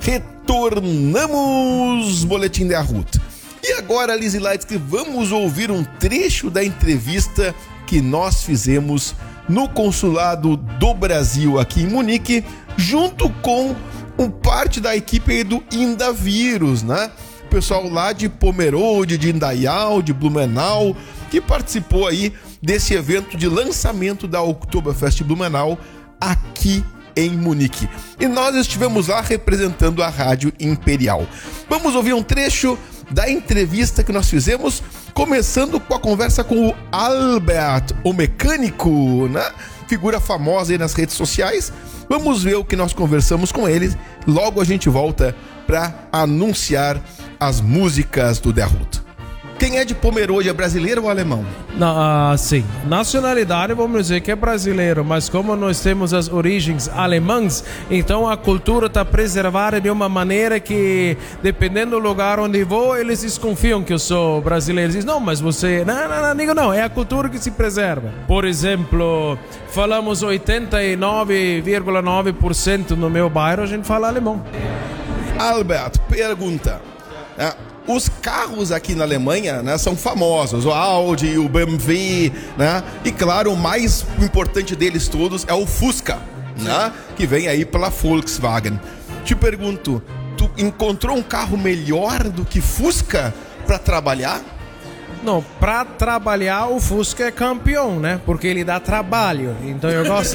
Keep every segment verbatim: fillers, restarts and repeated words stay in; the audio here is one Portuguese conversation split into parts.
Retornamos, Boletim de Arruda. E agora, Lizzy Leitsky, vamos ouvir um trecho da entrevista que nós fizemos no Consulado do Brasil aqui em Munique, junto com um parte da equipe do Indavírus, né? O pessoal lá de Pomerode, de Indaial, de Blumenau, que participou aí desse evento de lançamento da Oktoberfest Blumenau aqui em Munique. E nós estivemos lá representando a Rádio Imperial. Vamos ouvir um trecho da entrevista que nós fizemos, começando com a conversa com o Albert, o mecânico, né? Figura famosa aí nas redes sociais. Vamos ver o que nós conversamos com ele. Logo a gente volta para anunciar as músicas do The Arruda. Quem é de Pomerode é brasileiro ou alemão? Não, uh, sim, nacionalidade vamos dizer que é brasileiro, mas como nós temos as origens alemãs, então a cultura está preservada de uma maneira que, dependendo do lugar onde vou, eles desconfiam que eu sou brasileiro. Eles dizem, não, mas você... Não, não, não, digo não, é a cultura que se preserva. Por exemplo, falamos oitenta e nove vírgula nove por cento no meu bairro, a gente fala alemão. Albert, pergunta... É, os carros aqui na Alemanha, né, são famosos, o Audi, o B M W, né? E claro, o mais importante deles todos é o Fusca, né? Que vem aí pela Volkswagen. Te pergunto, tu encontrou um carro melhor do que Fusca para trabalhar? Não, para trabalhar o Fusca é campeão, né? Porque ele dá trabalho. Então eu gosto.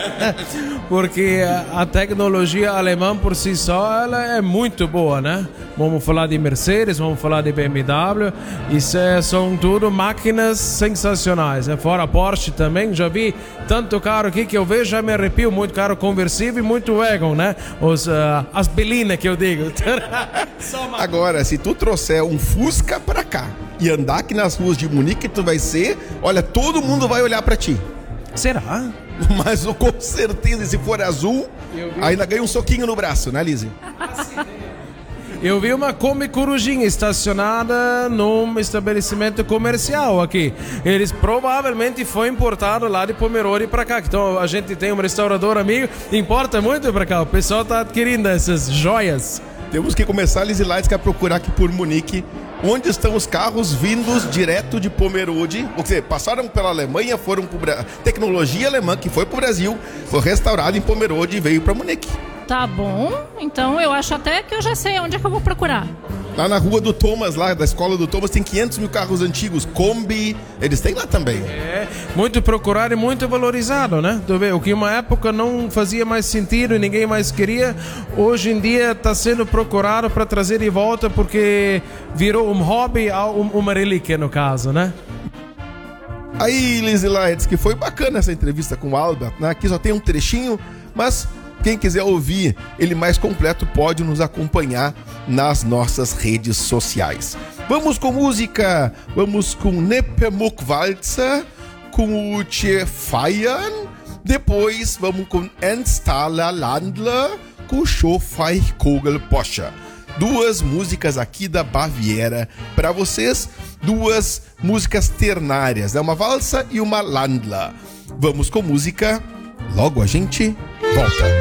Porque a tecnologia alemã por si só ela é muito boa, né? Vamos falar de Mercedes, vamos falar de B M W. Isso é, são tudo máquinas sensacionais, né? Fora Porsche também. Já vi tanto carro aqui que eu vejo, já me arrepio. Muito carro conversível e muito wagon, né? Os, uh, as belinas que eu digo. Agora, se tu trouxer um Fusca pra cá e andar aqui nas ruas de Munique, tu vai ser... Olha, todo mundo vai olhar pra ti. Será? Mas com certeza, se for azul, ainda ganha um soquinho no braço, né, Lizzy? Eu vi uma Kombi Corujinha estacionada num estabelecimento comercial aqui. Eles provavelmente foi importado lá de Pomerode pra cá. Então a gente tem um restaurador amigo, importa muito pra cá. O pessoal tá adquirindo essas joias. Temos que começar, Lizzy Leitsky, a procurar aqui por Munique onde estão os carros vindos direto de Pomerode. Ou seja, passaram pela Alemanha, foram para o Brasil. Tecnologia alemã que foi para o Brasil, foi restaurada em Pomerode e veio para Munique. Tá bom, então eu acho até que eu já sei onde é que eu vou procurar. Lá na rua do Thomas, lá da escola do Thomas, tem quinhentos mil carros antigos, Kombi, eles têm lá também. É, muito procurado e muito valorizado, né? Tu vê, o que uma época não fazia mais sentido e ninguém mais queria, hoje em dia está sendo procurado para trazer de volta porque virou um hobby, uma relíquia no caso, né? Aí, Lizzy Leitsky, foi bacana essa entrevista com o Albert, né? Aqui só tem um trechinho, mas... quem quiser ouvir ele mais completo pode nos acompanhar nas nossas redes sociais. Vamos com música, vamos com Nepomuk Walzer, com o Tje Feiern, depois vamos com Ernstaler Landler, com o Schofei Kogelpocher. Duas músicas aqui da Baviera para vocês, duas músicas ternárias, né? Uma valsa e uma Landler. Vamos com música, logo a gente volta.